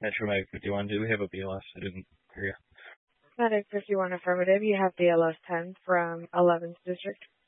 Metro Mag 51, do we have a BLS? I didn't hear you. Medic 51 affirmative, you have BLS 10 from 11th District.